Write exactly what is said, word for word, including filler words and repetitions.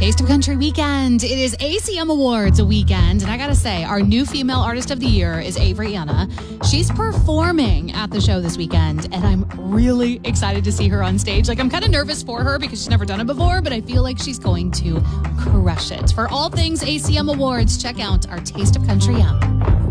Taste of Country weekend. It is A C M Awards weekend, and I gotta say, our new female artist of the year is Avery Anna. She's performing at the show this weekend, and I'm really excited to see her on stage. Like, I'm kind of nervous for her because she's never done it before, but I feel like she's going to crush it. For all things A C M Awards, check out our Taste of Country app.